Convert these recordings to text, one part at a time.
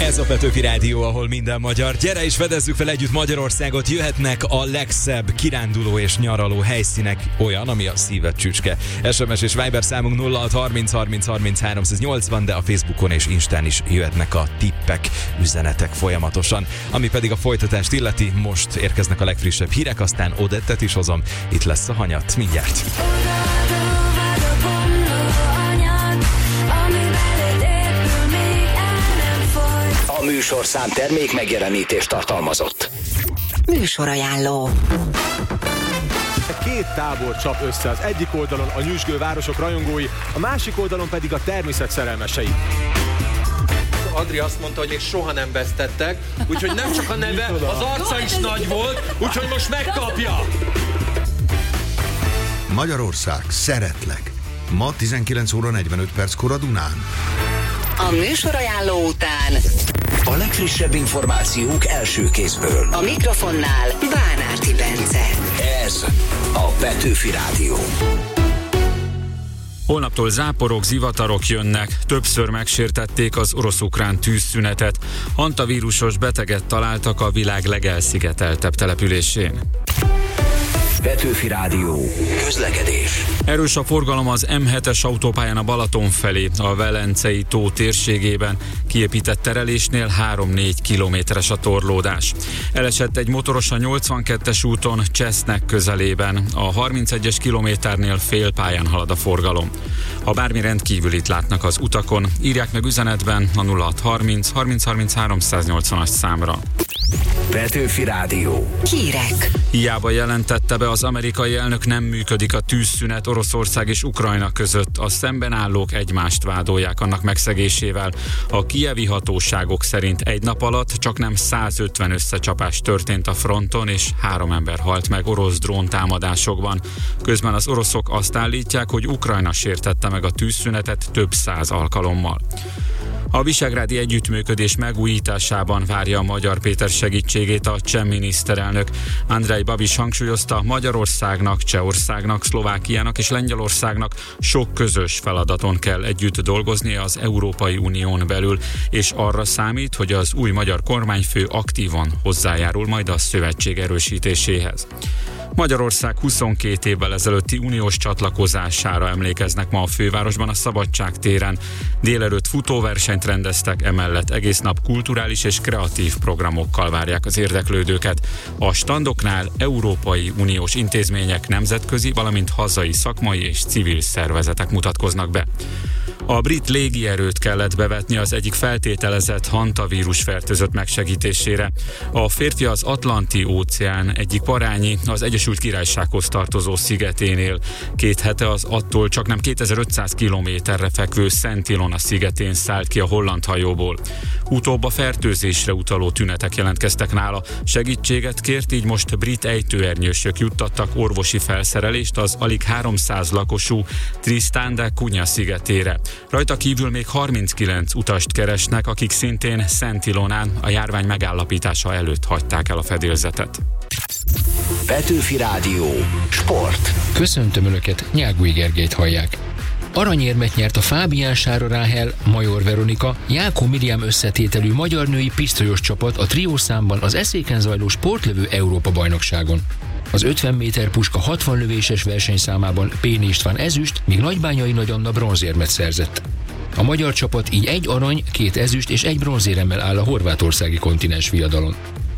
Ez a Petőfi Rádió, ahol minden magyar. Gyere és fedezzük fel együtt Magyarországot, jöhetnek a legszebb kiránduló és nyaraló helyszínek, olyan, ami a szíved csücske. SMS és Viber számunk 0630 30 30 380, de a Facebookon és Instán is jöhetnek a tippek, üzenetek folyamatosan. Ami pedig a folytatást illeti, most érkeznek a legfrissebb hírek, aztán Odettet is hozom. Itt lesz a hanyat, mindjárt. A műsorszám termék megjelenítést tartalmazott. Műsorajánló. Két tábor csap össze, az egyik oldalon a nyüzsgő városok rajongói, a másik oldalon pedig a természet szerelmesei. Adri azt mondta, hogy még soha nem vesztettek, úgyhogy nem csak a neve, az arca is nagy volt, úgyhogy most megkapja! Magyarország, szeretlek. Ma 19 óra 45 perckor a Dunán. A műsorajánló után A legfrissebb információk első kézből. a mikrofonnál Bánárti Bence. Ez a Petőfi Rádió. Holnaptól záporok, zivatarok jönnek, többször megsértették az orosz-ukrán tűzszünetet. Hantavírusos beteget találtak a világ legelszigeteltebb településén. Petőfi Rádió. Közlekedés. Erős a forgalom az M7-es autópályán a Balaton felé, a Velencei tó térségében. Kiépített terelésnél 3-4 kilométeres a torlódás. Elesett egy motoros a 82-es úton Csesznek közelében. A 31-es kilométernél félpályán halad a forgalom. Ha bármi rendkívülit látnak az utakon, írják meg üzenetben a 0630 30 30 380-as számra. Petőfi Rádió. Hírek. Hiába jelentette be az amerikai elnök, nem működik a tűzszünet Oroszország és Ukrajna között. A szemben állók egymást vádolják annak megszegésével. A kijevi hatóságok szerint egy nap alatt csaknem 150 összecsapás történt a fronton, és 3 ember halt meg orosz dróntámadásokban. Közben az oroszok azt állítják, hogy Ukrajna sértette meg a tűzszünetet több 100 alkalommal. A visegrádi együttműködés megújításában várja a Magyar Péter segítségét a cseh miniszterelnök. Andrej Babiš hangsúlyozta, Magyarországnak, Csehországnak, Szlovákiának és Lengyelországnak sok közös feladaton kell együtt dolgozni az Európai Unión belül, és arra számít, hogy az új magyar kormányfő aktívan hozzájárul majd a szövetség erősítéséhez. Magyarország 22 évvel ezelőtti uniós csatlakozására emlékeznek ma a fővárosban, a Szabadság téren. Délelőtt futóversenyt rendeztek, emellett egész nap kulturális és kreatív programokkal várják az érdeklődőket. A standoknál Európai Uniós intézmények, nemzetközi, valamint hazai szakmai és civil szervezetek mutatkoznak be. A brit légierőt kellett bevetni az egyik feltételezett hantavírus fertőzött megsegítésére. A férfi az Atlanti-óceán egyik parányi, az Egyesült Királysághoz tartozó szigeténél. 2 hete az attól csaknem 2500 kilométerre fekvő Szent Ilona szigetén szállt ki a holland hajóból. Utóbb a fertőzésre utaló tünetek jelentkeztek nála. Segítséget kért, így most brit ejtőernyősök juttattak orvosi felszerelést az alig 300 lakosú Tristan da Cunha szigetére. Rajta kívül még 39 utast keresnek, akik szintén Szent Ilonán a járvány megállapítása előtt hagyták el a fedélzetet. Petőfi Rádió. Sport. Köszöntöm Önöket, Nyágúj Gergelyt hallják. Aranyérmet nyert a Fábián Sára Ráhel, Major Veronika, Jákó Miriam összetételű magyar női pisztolyos csapat a triószámban az Eszéken zajló sportlövő Európa-bajnokságon. Az 50 méter puska 60 lövéses versenyszámában Péni István ezüst, míg Nagybányai Nagy Anna bronzérmet szerzett. A magyar csapat így 1 arany, 2 ezüst és 1 bronzéremmel áll a horvátországi kontinens viadalon.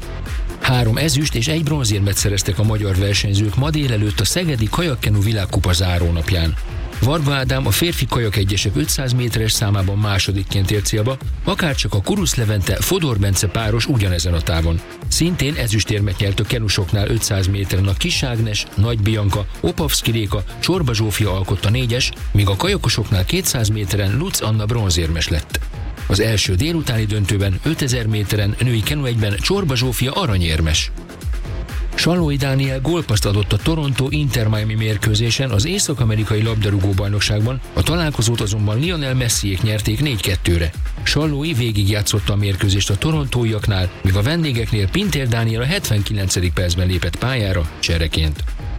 3 ezüst és 1 bronzérmet szereztek a magyar versenyzők ma délelőtt a szegedi kajakkenu világkupa zárónapján. Varga Ádám a férfi kajak egyesek 500 méteres számában másodikként ért célba, akárcsak a Kurusz Levente Fodor Bence páros ugyanezen a távon. Szintén ezüstérmet nyert a kenusoknál 500 méteren a Kis Ágnes, Nagy Bianca, Opavszki Réka, Csorba Zsófia alkotta 4-es, míg a kajakosoknál 200 méteren Lutz Anna bronzérmes lett. Az első délutáni döntőben 5000 méteren női kenuegyben Csorba Zsófia aranyérmes. Sallói Dániel gólpasszt adott a Toronto Inter Miami mérkőzésen az észak-amerikai labdarúgó-bajnokságban, a találkozót azonban Lionel Messiék nyerték 4-2-re. Sallói végigjátszotta a mérkőzést a torontóiaknál, míg a vendégeknél Pintér Dániel a 79. percben lépett pályára csereként.